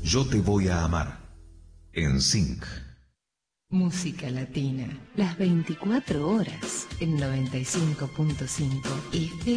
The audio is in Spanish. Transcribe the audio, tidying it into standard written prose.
Yo te voy a amar. En Zinc. Música latina, las 24 horas en 95.5 FM.